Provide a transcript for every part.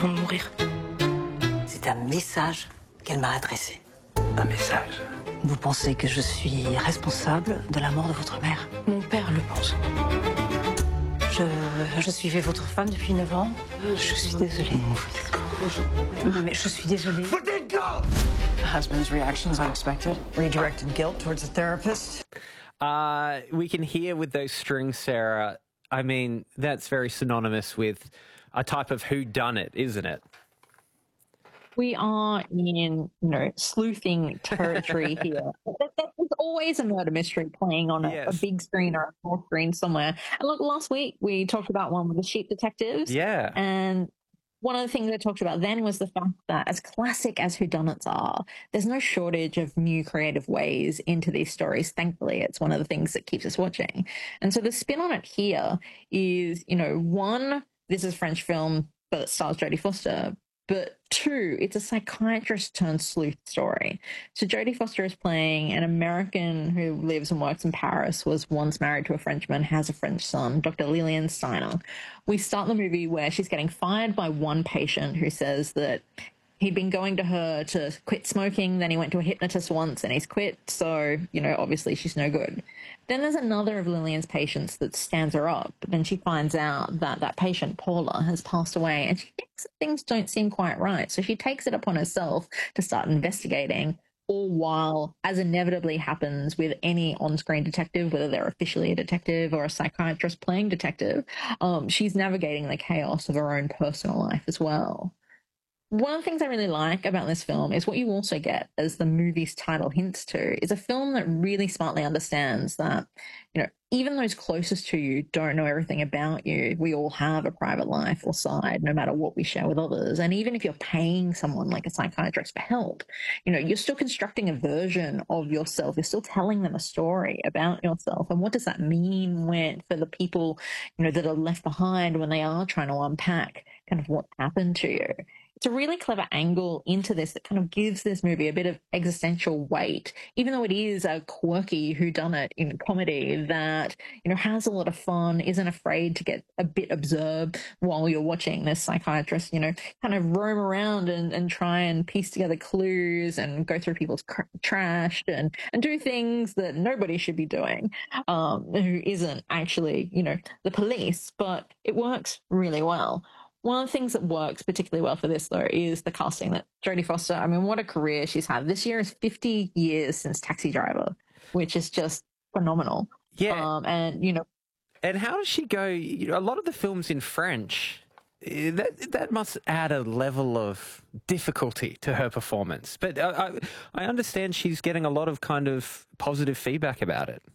vont mourir. C'est un message qu'elle m'a adressé. Un message? Vous pensez que je suis responsable de la mort de votre mère? Mon père le pense. Je suivais votre femme depuis 9 ans. Je suis désolée. Mais je suis désolée. The husband's reactions unexpected. Redirected guilt towards a therapist. We can hear with those strings, Sarah. I mean, that's very synonymous with a type of whodunit, isn't it? We are in, sleuthing territory here. There's always a murder mystery playing on a big screen or a small screen somewhere. And look, last week we talked about one with the sheep detectives. Yeah. And one of the things I talked about then was the fact that as classic as whodunits are, there's no shortage of new creative ways into these stories. Thankfully, it's one of the things that keeps us watching. And so the spin on it here is, one, this is a French film, but it stars Jodie Foster. But two, it's a psychiatrist turned sleuth story. So Jodie Foster is playing an American who lives and works in Paris, was once married to a Frenchman, has a French son, Dr. Lillian Steiner. We start the movie where she's getting fired by one patient who says that he'd been going to her to quit smoking, then he went to a hypnotist once and he's quit, so, obviously she's no good. Then there's another of Lillian's patients that stands her up, but then she finds out that that patient, Paula, has passed away, and she thinks that things don't seem quite right, so she takes it upon herself to start investigating, all while, as inevitably happens with any on-screen detective, whether they're officially a detective or a psychiatrist playing detective, she's navigating the chaos of her own personal life as well. One of the things I really like about this film is what you also get, as the movie's title hints to, is a film that really smartly understands that, even those closest to you don't know everything about you. We all have a private life or side, no matter what we share with others. And even if you're paying someone like a psychiatrist for help, you're still constructing a version of yourself. You're still telling them a story about yourself. And what does that mean for the people, that are left behind when they are trying to unpack kind of what happened to you? It's a really clever angle into this that kind of gives this movie a bit of existential weight, even though it is a quirky whodunit in comedy that, has a lot of fun, isn't afraid to get a bit absurd while you're watching this psychiatrist, kind of roam around and try and piece together clues and go through people's trash and do things that nobody should be doing, who isn't actually, the police, but it works really well. One of the things that works particularly well for this, though, is the casting. That Jodie Foster, I mean, what a career she's had. This year is 50 years since Taxi Driver, which is just phenomenal. Yeah. And how does she go? A lot of the films in French, that must add a level of difficulty to her performance. But I understand she's getting a lot of kind of positive feedback about it.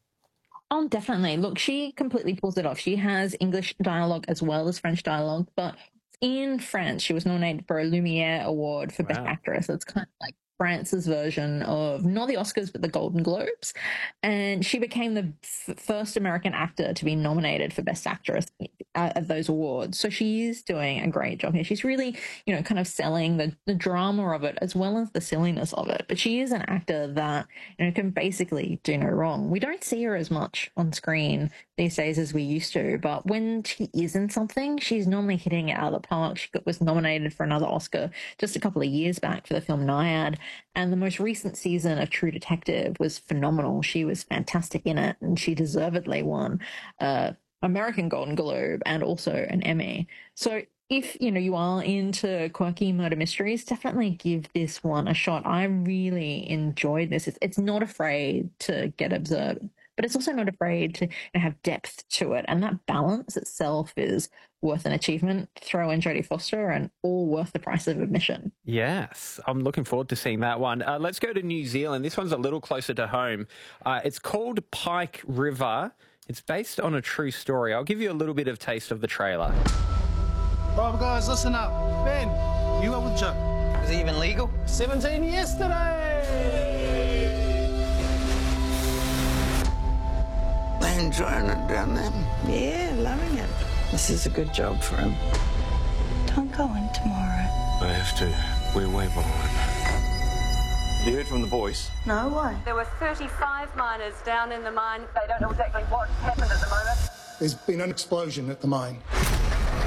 Oh, definitely. Look, she completely pulls it off. She has English dialogue as well as French dialogue, but in France, she was nominated for a Lumiere Award for Best Actress. It's kind of like France's version of not the Oscars, but the Golden Globes. And she became the first American actor to be nominated for Best Actress at those awards. So she is doing a great job here. She's really, kind of selling the drama of it as well as the silliness of it. But she is an actor that, can basically do no wrong. We don't see her as much on screen these days as we used to, but when she is in something, she's normally hitting it out of the park. She was nominated for another Oscar just a couple of years back for the film Nyad, and the most recent season of True Detective was phenomenal. She was fantastic in it, and she deservedly won American Golden Globe and also an Emmy. So if, you are into quirky murder mysteries, definitely give this one a shot. I really enjoyed this. It's not afraid to get absurd, but it's also not afraid to have depth to it. And that balance itself is worth an achievement. Throw in Jodie Foster and all worth the price of admission. Yes, I'm looking forward to seeing that one. Let's go to New Zealand. This one's a little closer to home. It's called Pike River. It's based on a true story. I'll give you a little bit of taste of the trailer. Right, guys, listen up. Ben, you were with Joe. Is it even legal? 17 yesterday! They enjoying it down there? Yeah, loving it. This is a good job for him. Don't go in tomorrow. I have to. We're way behind. You heard from the boys? No, why? There were 35 miners down in the mine. They don't know exactly what happened at the moment. There's been an explosion at the mine.